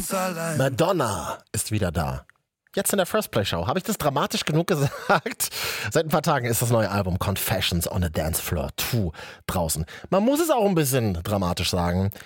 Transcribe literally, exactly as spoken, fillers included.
ganz allein. Madonna ist wieder da. Jetzt in der First Play Show. Habe ich das dramatisch genug gesagt? Seit ein paar Tagen ist das neue Album Confessions on a Dance Floor zwei draußen. Man muss es auch ein bisschen dramatisch sagen.